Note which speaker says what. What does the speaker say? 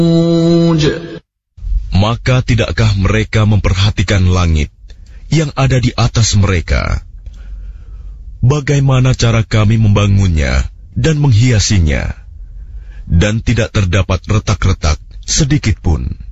Speaker 1: Maka tidakkah mereka memperhatikan langit yang ada di atas mereka? Bagaimana cara kami membangunnya dan menghiasinya, dan tidak terdapat retak-retak sedikit pun.